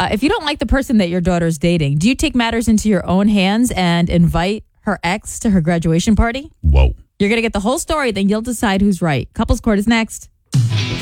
If you don't like the person that your daughter's dating, do you take matters into your own hands and invite her ex to her graduation party? Whoa. You're going to get the whole story, then you'll decide who's right. Couples Court is next.